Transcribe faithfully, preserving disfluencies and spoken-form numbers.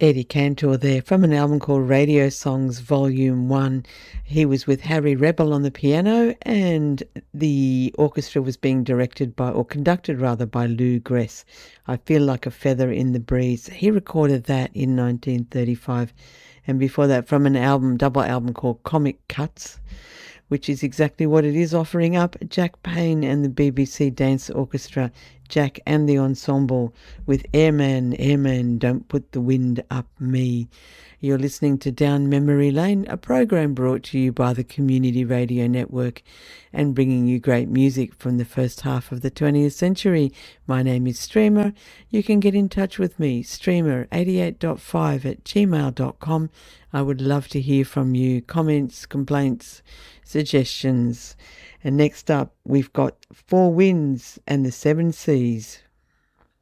Eddie Cantor there from an album called Radio Songs Volume one. He was with Harry Rebel on the piano, and the orchestra was being directed by, or conducted rather, by Lou Gress. I Feel Like a Feather in the Breeze. He recorded that in nineteen thirty-five. And before that, from an album, double album called Comic Cuts, which is exactly what it is, offering up Jack Payne and the B B C Dance Orchestra, Jack and the Ensemble, with Airman, Airman, Don't Put the Wind Up Me. You're listening to Down Memory Lane, a program brought to you by the Community Radio Network and bringing you great music from the first half of the twentieth century. My name is Streamer. You can get in touch with me, streamer eighty-eight point five at gmail dot com. I would love to hear from you, comments, complaints, suggestions. And next up, we've got Four Winds and the Seven Seas.